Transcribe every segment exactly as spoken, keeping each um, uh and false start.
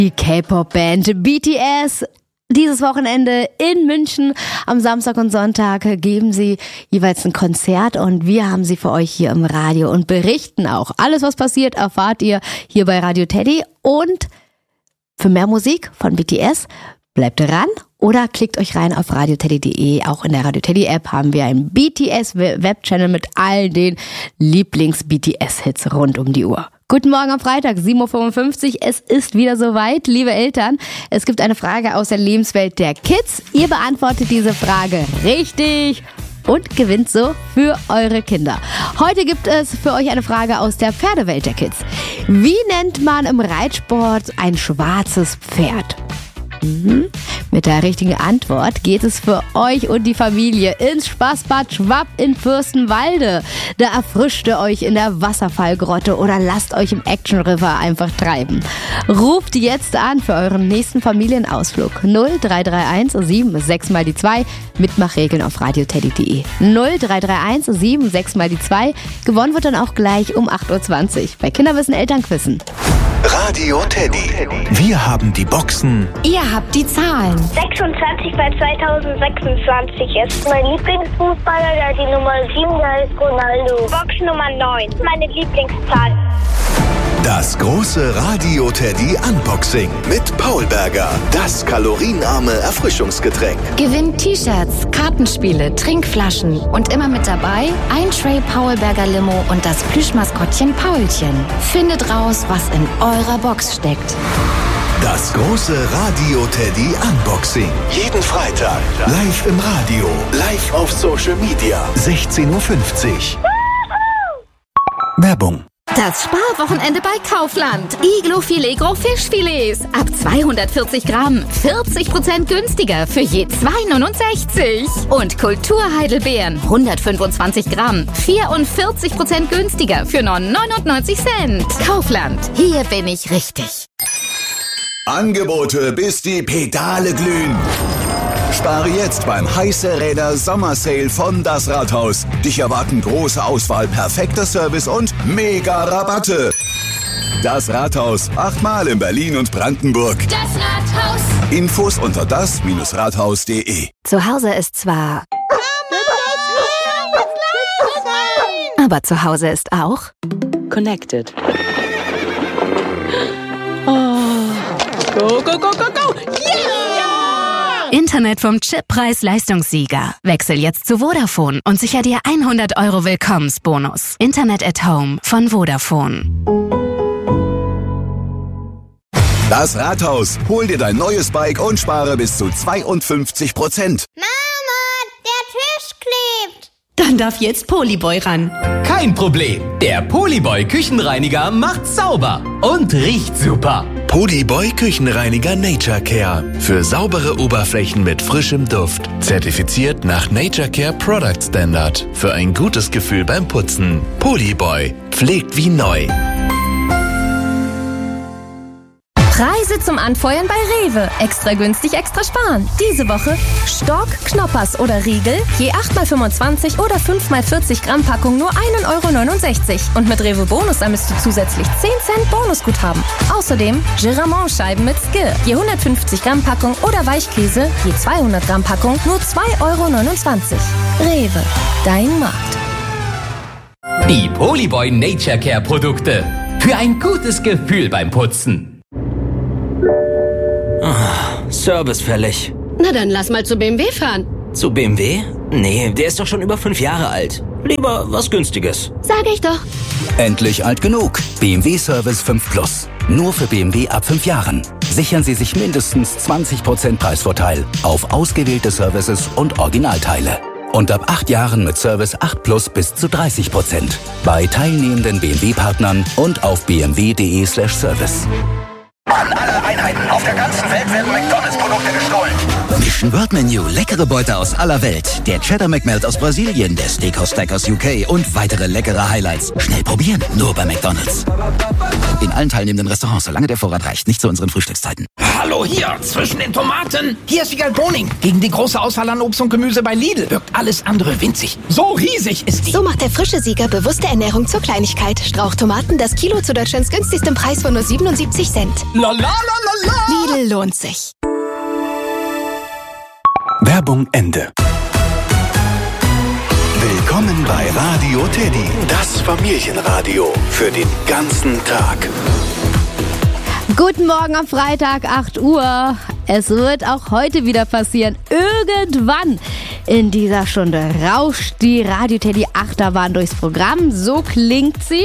Die K-Pop-Band B T S. Dieses Wochenende in München am Samstag und Sonntag geben sie jeweils ein Konzert und wir haben sie für euch hier im Radio und berichten auch. Alles, was passiert, erfahrt ihr hier bei Radio Teddy. Und für mehr Musik von B T S bleibt dran oder klickt euch rein auf radioteddy punkt de. Auch in der Radio Teddy App haben wir einen B T S Webchannel mit all den Lieblings-B T S-Hits rund um die Uhr. Guten Morgen am Freitag, sieben Uhr fünfundfünfzig. Es ist wieder soweit, liebe Eltern. Es gibt eine Frage aus der Lebenswelt der Kids. Ihr beantwortet diese Frage richtig und gewinnt so für eure Kinder. Heute gibt es für euch eine Frage aus der Pferdewelt der Kids. Wie nennt man im Reitsport ein schwarzes Pferd? Mhm. Mit der richtigen Antwort geht es für euch und die Familie ins Spaßbad Schwapp in Fürstenwalde. Da erfrischt ihr euch in der Wasserfallgrotte oder lasst euch im Action River einfach treiben. Ruft jetzt an für euren nächsten Familienausflug. null drei drei eins sieben sechs mal die zwei. Mitmachregeln auf radioteddy punkt de. null drei drei eins sieben sechs mal die zwei. Gewonnen wird dann auch gleich um acht Uhr zwanzig. Bei Kinderwissen Elternquissen. Radio Teddy. Wir haben die Boxen. Ihr habt die Zahlen. sechsundzwanzig bei zweitausendsechsundzwanzig ist mein Lieblingsfußballer, der hat die Nummer sieben, der ist Ronaldo. Box Nummer neun, meine Lieblingszahl. Das große Radio Teddy Unboxing mit Paul Berger. Das kalorienarme Erfrischungsgetränk. Gewinnt T-Shirts, Kartenspiele, Trinkflaschen und immer mit dabei ein Tray Paul Berger Limo und das Plüschmaskottchen Paulchen. Findet raus, was in eurer Box steckt. Das große Radio Teddy Unboxing. Jeden Freitag live im Radio, live auf Social Media. sechzehn Uhr fünfzig. Werbung. Das Sparwochenende bei Kaufland. Iglo Filet Gros Fischfilets. Ab zweihundertvierzig Gramm. vierzig Prozent günstiger für je zwei neunundsechzig. Und Kulturheidelbeeren. hundertfünfundzwanzig Gramm. vierundvierzig Prozent günstiger für nur neunundneunzig Cent. Kaufland. Hier bin ich richtig. Angebote, bis die Pedale glühen. Spare jetzt beim Heiße Räder Sommersale von Das Rathaus. Dich erwarten große Auswahl, perfekter Service und mega Rabatte. Das Rathaus, achtmal in Berlin und Brandenburg. Das Rathaus. Infos unter das Rathaus punkt de. Zu Hause ist zwar... Aber zu Hause ist auch... Connected. Oh. Go, go, go, go, go! Yeah! Internet vom Chip-Preis-Leistungssieger. Wechsel jetzt zu Vodafone und sicher dir hundert Euro Willkommensbonus. Internet at Home von Vodafone. Das Rathaus. Hol dir dein neues Bike und spare bis zu zweiundfünfzig Prozent. Mama, der Tisch klebt. Dann darf jetzt Polyboy ran. Kein Problem. Der Polyboy Küchenreiniger macht sauber und riecht super. Polyboy Küchenreiniger Nature Care. Für saubere Oberflächen mit frischem Duft. Zertifiziert nach Nature Care Product Standard. Für ein gutes Gefühl beim Putzen. Polyboy. Pflegt wie neu. Preise zum Anfeuern bei Rewe. Extra günstig, extra sparen. Diese Woche Stork, Knoppers oder Riegel, je acht mal fünfundzwanzig oder fünf mal vierzig Gramm Packung nur ein Euro neunundsechzig. Und mit Rewe Bonus ermisst du zusätzlich zehn Cent Bonusguthaben. Außerdem Giramont-Scheiben mit Skir, je hundertfünfzig Gramm Packung oder Weichkäse, je zweihundert Gramm Packung nur zwei Euro neunundzwanzig. Rewe, dein Markt. Die Polyboy Nature Care Produkte. Für ein gutes Gefühl beim Putzen. Oh, Service fällig. Na dann lass mal zu B M W fahren. Zu B M W? Nee, der ist doch schon über fünf Jahre alt. Lieber was Günstiges. Sag ich doch. Endlich alt genug. B M W Service fünf Plus. Nur für B M W ab fünf Jahren. Sichern Sie sich mindestens zwanzig Prozent Preisvorteil auf ausgewählte Services und Originalteile. Und ab acht Jahren mit Service acht Plus bis zu dreißig Prozent. Bei teilnehmenden B M W-Partnern und auf b m w punkt de slash service. An alle Einheiten auf der ganzen Welt werden McDonalds-Produkte gestohlen. Mission World Menu, leckere Beute aus aller Welt. Der Cheddar McMelt aus Brasilien, der Steakhouse Stack aus U K und weitere leckere Highlights. Schnell probieren, nur bei McDonalds. In allen teilnehmenden Restaurants, solange der Vorrat reicht, nicht zu unseren Frühstückszeiten. hallo, hier, zwischen den Tomaten. Hier ist Wiegald Boning. Gegen die große Auswahl an Obst und Gemüse bei Lidl wirkt alles andere winzig. So riesig ist die. So macht der frische Sieger bewusste Ernährung zur Kleinigkeit. Strauchtomaten, das Kilo zu Deutschlands günstigstem Preis von nur siebenundsiebzig Cent. La la la la la. Lidl lohnt sich. Werbung Ende. Willkommen bei Radio Teddy, das Familienradio für den ganzen Tag. Guten Morgen am Freitag, acht Uhr. Es wird auch heute wieder passieren. Irgendwann in dieser Stunde rauscht die Radio Teddy Achterbahn durchs Programm. So klingt sie.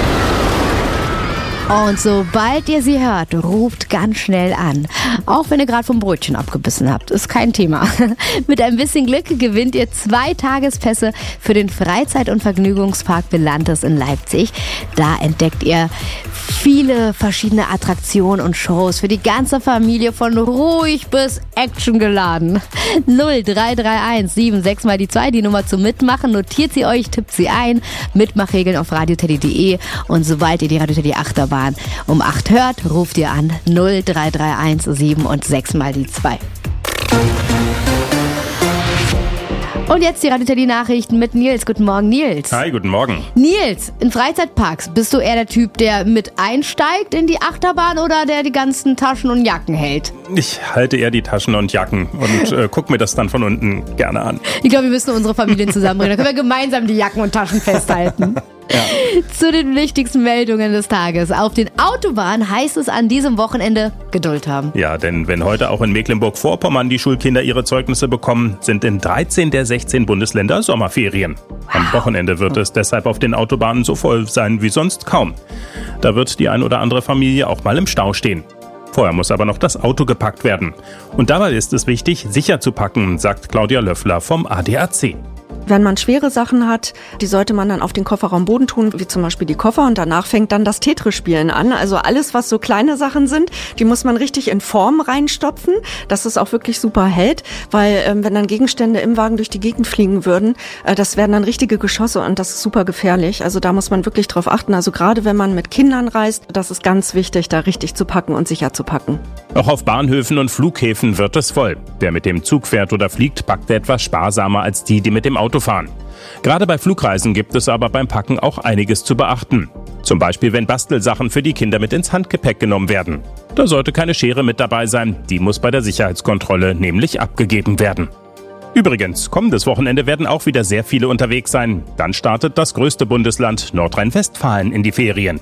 Und sobald ihr sie hört, ruft ganz schnell an. Auch wenn ihr gerade vom Brötchen abgebissen habt, ist kein Thema. Mit ein bisschen Glück gewinnt ihr zwei Tagespässe für den Freizeit- und Vergnügungspark Belantes in Leipzig. Da entdeckt ihr viele verschiedene Attraktionen und Shows für die ganze Familie, von ruhig bis actiongeladen. null drei drei eins sieben sechs mal die zwei, die Nummer zum Mitmachen. Notiert sie euch, tippt sie ein. Mitmachregeln auf radioteddy punkt de. Und sobald ihr die Radio Teddy Achterbahn um acht hört, ruft ihr an null drei drei eins sieben und sechs mal die zwei. Und jetzt die Radio Teddy Nachrichten mit Nils. Guten Morgen, Nils. Hi, guten Morgen. Nils, in Freizeitparks, bist du eher der Typ, der mit einsteigt in die Achterbahn oder der die ganzen Taschen und Jacken hält? Ich halte eher die Taschen und Jacken und äh, guck mir das dann von unten gerne an. Ich glaube, wir müssen unsere Familien zusammenbringen. Dann können wir gemeinsam die Jacken und Taschen festhalten. Ja. Zu den wichtigsten Meldungen des Tages. Auf den Autobahnen heißt es an diesem Wochenende Geduld haben. Ja, denn wenn heute auch in Mecklenburg-Vorpommern die Schulkinder ihre Zeugnisse bekommen, sind in dreizehn der sechzehn Bundesländer Sommerferien. Wow. Am Wochenende wird es deshalb auf den Autobahnen so voll sein wie sonst kaum. Da wird die ein oder andere Familie auch mal im Stau stehen. Vorher muss aber noch das Auto gepackt werden. Und dabei ist es wichtig, sicher zu packen, sagt Claudia Löffler vom A D A C. Wenn man schwere Sachen hat, die sollte man dann auf den Kofferraumboden tun, wie zum Beispiel die Koffer, und danach fängt dann das Tetris-Spielen an. Also alles, was so kleine Sachen sind, die muss man richtig in Form reinstopfen, dass es auch wirklich super hält, weil ähm, wenn dann Gegenstände im Wagen durch die Gegend fliegen würden, äh, das wären dann richtige Geschosse und das ist super gefährlich. Also da muss man wirklich drauf achten. Also gerade wenn man mit Kindern reist, das ist ganz wichtig, da richtig zu packen und sicher zu packen. Auch auf Bahnhöfen und Flughäfen wird es voll. Wer mit dem Zug fährt oder fliegt, packt etwas sparsamer als die, die mit dem Auto fahren. Gerade bei Flugreisen gibt es aber beim Packen auch einiges zu beachten. Zum Beispiel, wenn Bastelsachen für die Kinder mit ins Handgepäck genommen werden. Da sollte keine Schere mit dabei sein, die muss bei der Sicherheitskontrolle nämlich abgegeben werden. Übrigens, kommendes Wochenende werden auch wieder sehr viele unterwegs sein. Dann startet das größte Bundesland Nordrhein-Westfalen in die Ferien.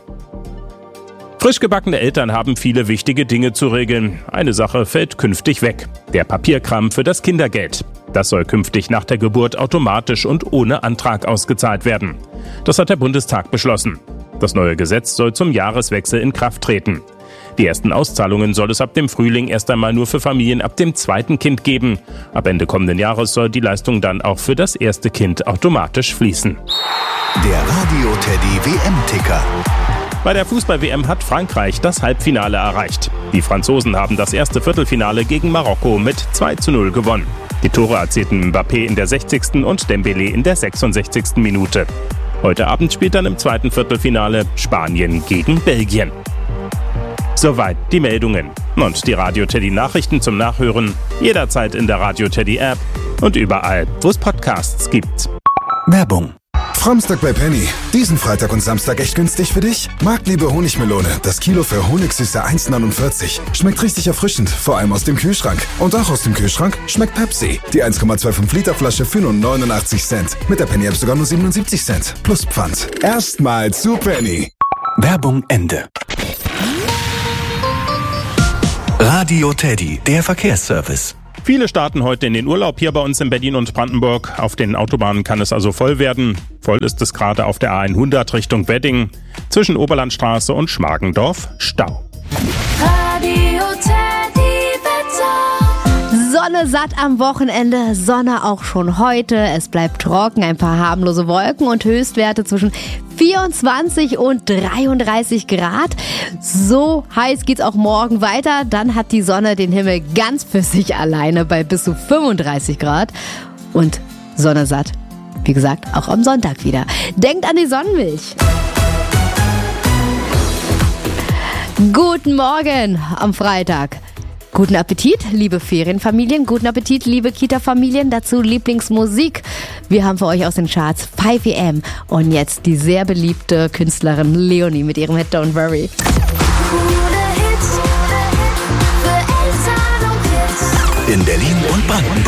Frisch gebackene Eltern haben viele wichtige Dinge zu regeln. Eine Sache fällt künftig weg: der Papierkram für das Kindergeld. Das soll künftig nach der Geburt automatisch und ohne Antrag ausgezahlt werden. Das hat der Bundestag beschlossen. Das neue Gesetz soll zum Jahreswechsel in Kraft treten. Die ersten Auszahlungen soll es ab dem Frühling erst einmal nur für Familien ab dem zweiten Kind geben. Ab Ende kommenden Jahres soll die Leistung dann auch für das erste Kind automatisch fließen. Der Radio Teddy W M-Ticker. Bei der Fußball-W M hat Frankreich das Halbfinale erreicht. Die Franzosen haben das erste Viertelfinale gegen Marokko mit zwei zu null gewonnen. Die Tore erzielten Mbappé in der sechzigsten und Dembélé in der sechsundsechzigsten Minute. Heute Abend spielt dann im zweiten Viertelfinale Spanien gegen Belgien. Soweit die Meldungen. Und die Radio Teddy Nachrichten zum Nachhören jederzeit in der Radio Teddy App und überall, wo es Podcasts gibt. Werbung. Framstag bei Penny. Diesen Freitag und Samstag echt günstig für dich? Marktliebe Honigmelone. Das Kilo für Honigsüße eins neunundvierzig. Schmeckt richtig erfrischend, vor allem aus dem Kühlschrank. Und auch aus dem Kühlschrank schmeckt Pepsi. Die eins Komma fünfundzwanzig Liter Flasche für nur neunundachtzig Cent. Mit der Penny App sogar nur siebenundsiebzig Cent. Plus Pfand. Erstmal zu Penny. Werbung Ende. Radio Teddy, der Verkehrsservice. Viele starten heute in den Urlaub hier bei uns in Berlin und Brandenburg. Auf den Autobahnen kann es also voll werden. Voll ist es gerade auf der A hundert Richtung Wedding. Zwischen Oberlandstraße und Schmargendorf Stau. Radio Teddy Wetter. Sonne satt am Wochenende, Sonne auch schon heute. Es bleibt trocken, ein paar harmlose Wolken und Höchstwerte zwischen vierundzwanzig und dreiunddreißig Grad. So heiß geht's auch morgen weiter. Dann hat die Sonne den Himmel ganz für sich alleine bei bis zu fünfunddreißig Grad. Und Sonne satt, wie gesagt, auch am Sonntag wieder. Denkt an die Sonnenmilch. Guten Morgen am Freitag. Guten Appetit, liebe Ferienfamilien, guten Appetit, liebe Kita-Familien, dazu Lieblingsmusik. Wir haben für euch aus den Charts five A M und jetzt die sehr beliebte Künstlerin Leonie mit ihrem Hit Don't Worry. In Berlin und Brandenburg.